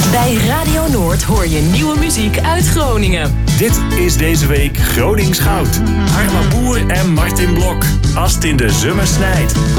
Bij Radio Noord hoor je nieuwe muziek uit Groningen. Dit is deze week Gronings Goud. Arma Boer en Martin Blok. Als het in de zomer snijdt.